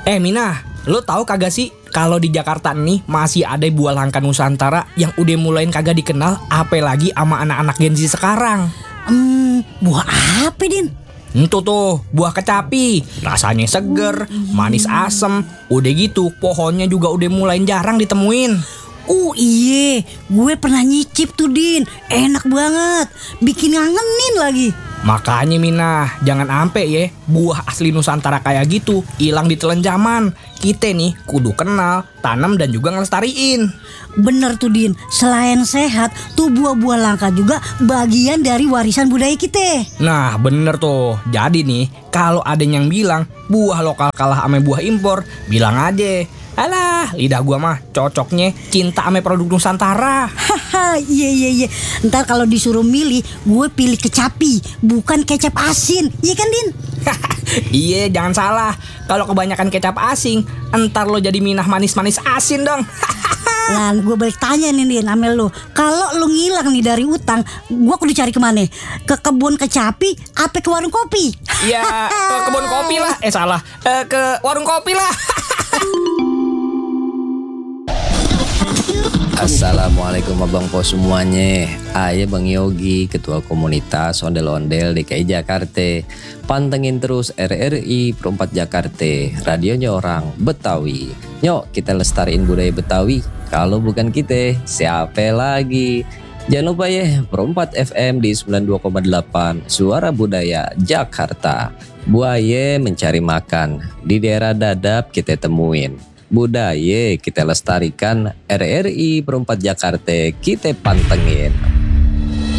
Mina, lo tahu kagak sih kalau di Jakarta nih masih ada buah langka Nusantara yang udah mulai kagak dikenal, apalagi sama anak-anak Gen Z sekarang. Buah apa, Din? Itu tuh buah kecapi, rasanya seger, manis asem. Udah gitu pohonnya juga udah mulai jarang ditemuin. Iye, gue pernah nyicip tuh, Din. Enak banget, bikin ngangenin lagi. Makanya Mina, jangan ampe ya buah asli Nusantara kayak gitu hilang ditelan zaman. Kita nih kudu kenal, tanam dan juga ngelestariin. Bener tuh, Din. Selain sehat, tuh buah-buah langka juga bagian dari warisan budaya kita. Nah bener tuh. Jadi nih kalau ada yang bilang buah lokal kalah ame buah impor, bilang aja, alah lidah gua mah cocoknya cinta ame produk Nusantara. Haha, iya. Ntar kalau disuruh milih, gue pilih kecapi, bukan kecap asin. Iya kan, Din? Iya, jangan salah. Kalau kebanyakan kecap asing, entar lo jadi minah manis-manis asin dong. Nah, gue balik tanya nih, Din, Amel lo. Kalau lo ngilang nih dari utang, gue kudu cari kemana? Ke kebun kecapi, apa ke warung kopi? Ya, ke kebun kopi lah. Salah. Ke warung kopi lah. Assalamualaikum abang po semuanya. Ayah Bang Yogi, Ketua Komunitas Ondel-Ondel DKI Jakarta. Pantengin terus RRI Perempat Jakarta, radionya orang Betawi. Yuk kita lestariin budaya Betawi. Kalau bukan kita, siapa lagi? Jangan lupa ya, Perempat FM di 92,8 Suara Budaya Jakarta. Buaya mencari makan, di daerah Dadap kita temuin. Budaya kita lestarikan, RRI Perempat Jakarta kita pantengin.